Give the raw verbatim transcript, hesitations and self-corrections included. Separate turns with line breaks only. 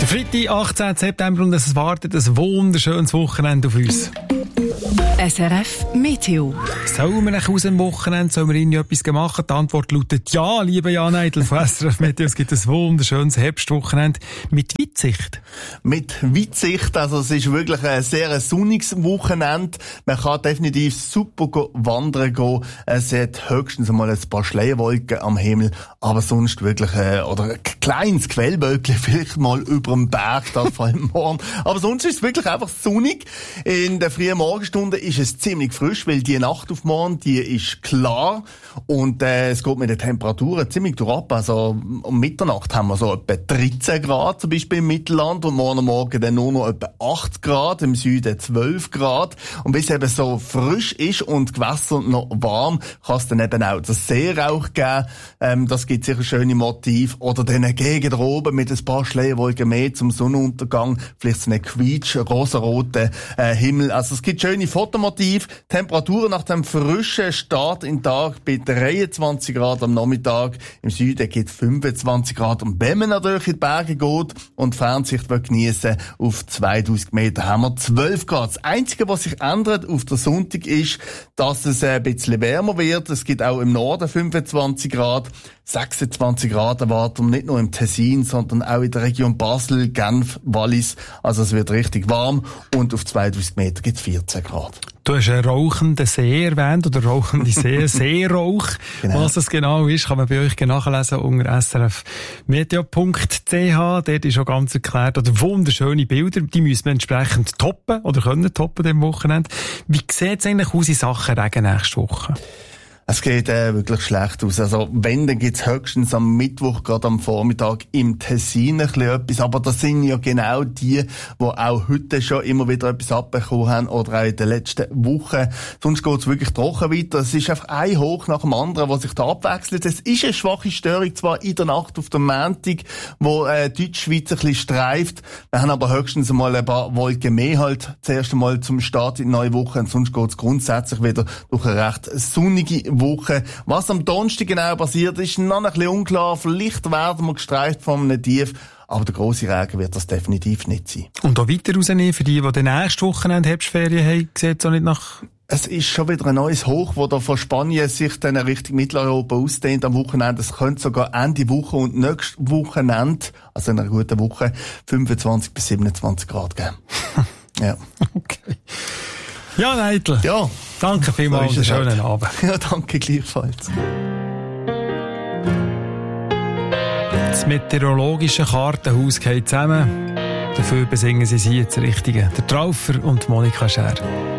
Der Freitag, achtzehnten September, und es wartet ein wunderschönes Wochenende auf uns.
S R F Meteo.
Sollen wir nach aus dem Wochenende, sollen wir Ihnen etwas machen? Die Antwort lautet ja, liebe Jan Eidl von S R F Meteo. Es gibt ein wunderschönes Herbstwochenende mit Weitsicht.
Mit Weitsicht, also es ist wirklich ein sehr sonniges Wochenende. Man kann definitiv super go- wandern gehen. Es hat höchstens einmal ein paar Schleierwolken am Himmel, aber sonst wirklich, äh, oder ein kleines Quellwölkchen vielleicht mal über dem Berg, das vor allem morgen. Aber sonst ist es wirklich einfach sonnig. In der frühen Morgenstunde ist es ziemlich frisch, weil die Nacht auf morgen, die ist klar und äh, es geht mit den Temperaturen ziemlich durchab. Also um Mitternacht haben wir so etwa dreizehn Grad, zum Beispiel im Mittelland, und morgen Morgen dann nur noch etwa acht Grad, im Süden zwölf Grad. Und bis es eben so frisch ist und Gewässer noch warm, kann es dann eben auch den Seerauch geben. Ähm, das gibt sicher schöne Motive. Oder dann eine Gegend oben mit ein paar Schleierwolken mehr zum Sonnenuntergang, vielleicht so einen quietsch rosaroten äh, Himmel. Also es gibt schöne Fotomotive. Temperaturen nach dem frischen Start in den Tag bei dreiundzwanzig Grad am Nachmittag. Im Süden gibt es fünfundzwanzig Grad. Und wenn man natürlich in die Berge geht und die Fernsicht geniessen, auf zweitausend Meter haben wir zwölf Grad. Das Einzige, was sich ändert auf der Sonntag, ist, dass es ein bisschen wärmer wird. Es gibt auch im Norden fünfundzwanzig Grad. sechsundzwanzig Grad erwarten wir nicht nur im Tessin, sondern auch in der Region Basel, Genf, Wallis. Also es wird richtig warm und auf zweitausend Meter gibt es vierzehn Grad.
Du hast einen rauchenden See erwähnt, oder rauchende See, Seerauch. Genau. Was das genau ist, kann man bei euch nachlesen unter s r f meteo punkt c h. Dort ist schon ganz erklärt, oder wunderschöne Bilder, die müssen wir entsprechend toppen, oder können toppen dem Wochenende. Wie sieht es eigentlich aus in Sachen Regen nächste Woche?
Es geht äh, wirklich schlecht aus. Also wenn, dann gibt's höchstens am Mittwoch, gerade am Vormittag, im Tessin ein bisschen etwas. Aber das sind ja genau die, die auch heute schon immer wieder etwas abbekommen haben oder auch in den letzten Wochen. Sonst geht's wirklich trocken weiter. Es ist einfach ein Hoch nach dem anderen, was sich da abwechselt. Es ist eine schwache Störung, zwar in der Nacht auf dem Montag, wo äh, Deutschschweiz ein bisschen streift. Wir haben aber höchstens einmal ein paar Wolken mehr halt zuerst einmal zum Start in die neue Woche. Und sonst geht's grundsätzlich wieder durch eine recht sonnige Woche. Was am Donnerstag genau passiert, ist noch ein bisschen unklar. Vielleicht werden wir gestreift von einem Tief, aber der grosse Regen wird das definitiv nicht sein.
Und auch weiter rausnehmen, für die, die den nächsten Wochenende Herbstferien haben, sieht es auch nicht nach...
Es ist schon wieder ein neues Hoch, das da von Spanien sich dann Richtung Mitteleuropa ausdehnt am Wochenende. Es könnte sogar Ende Woche und nächstes Wochenende, also in einer guten Woche, fünfundzwanzig bis siebenundzwanzig Grad geben. Ja.
Okay. Ja, Neidl.
Ja.
Danke vielmals und einen schönen halt. Abend.
Ja, danke gleichfalls.
Das meteorologische Kartenhaus geht zusammen. Dafür besingen sie sie jetzt Richtige. Der Traufer und Monika Schär.